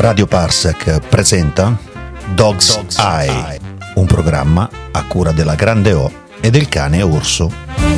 Radio Parsec presenta Dog's Eye, un programma a cura della Grande O e del cane orso.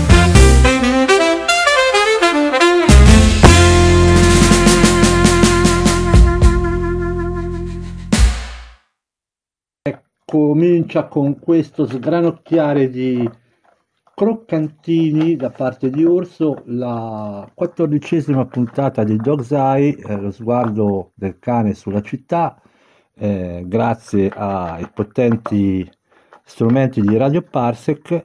Comincia con questo sgranocchiare di croccantini da parte di Orso la 14ª puntata di Dog's Eye, lo sguardo del cane sulla città, grazie ai potenti strumenti di Radio Parsec,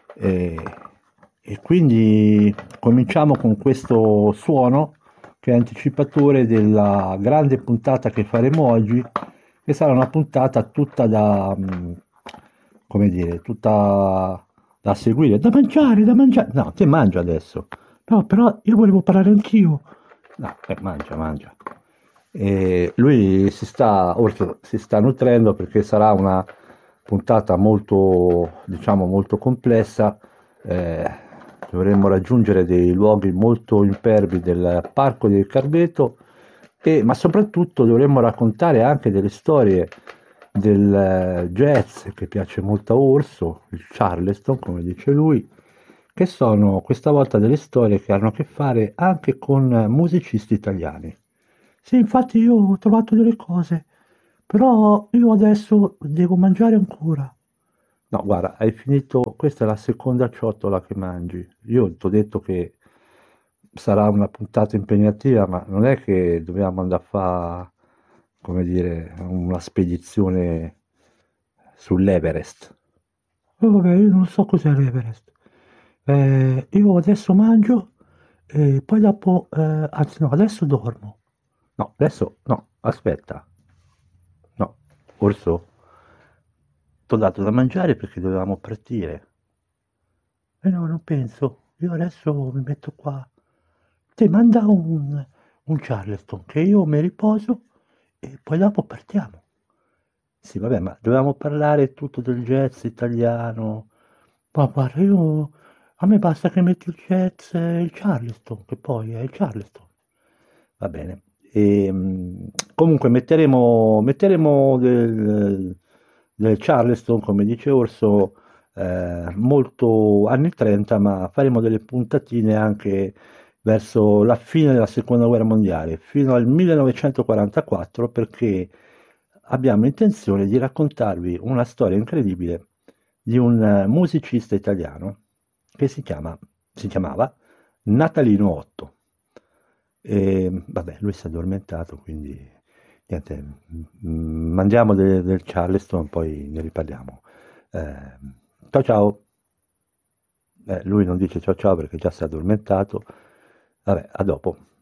e quindi cominciamo con questo suono che è anticipatore della grande puntata che faremo oggi, che sarà una puntata tutta da, come dire, tutta da seguire, da mangiare, no, te mangia adesso, no, però io volevo parlare anch'io, no, mangia, e lui si sta nutrendo perché sarà una puntata molto, diciamo, molto complessa. Dovremmo raggiungere dei luoghi molto impervi del Parco del Carbeto, ma soprattutto dovremmo raccontare anche delle storie del jazz che piace molto a Orso, il Charleston come dice lui, che sono questa volta delle storie che hanno a che fare anche con musicisti italiani. Sì, infatti io ho trovato delle cose, però io adesso devo mangiare ancora. No, guarda, hai finito, questa è la seconda ciotola che mangi. Io ti ho detto che sarà una puntata impegnativa, ma non è che dobbiamo andare a fare, come dire, una spedizione sull'Everest. Oh, vabbè, io non so cos'è l'Everest. Io adesso mangio e poi dopo, anzi no, adesso dormo. No, adesso no, aspetta. No, Orso, ti ho dato da mangiare perché dovevamo partire. No, non penso. Io adesso mi metto qua. Te manda un Charleston che io mi riposo e poi dopo partiamo. Sì, vabbè, ma dovevamo parlare tutto del jazz italiano. Ma guarda, a me basta che metti il jazz e il Charleston, che poi è il Charleston. Va bene. Comunque metteremo del Charleston, come dice Orso, molto anni 30, ma faremo delle puntatine anche verso la fine della seconda guerra mondiale, fino al 1944, perché abbiamo intenzione di raccontarvi una storia incredibile di un musicista italiano che si chiamava Natalino Otto. E vabbè, lui si è addormentato, quindi niente, mangiamo del Charleston, poi ne riparliamo. Ciao ciao. Lui non dice ciao ciao perché già si è addormentato. Vabbè, a dopo.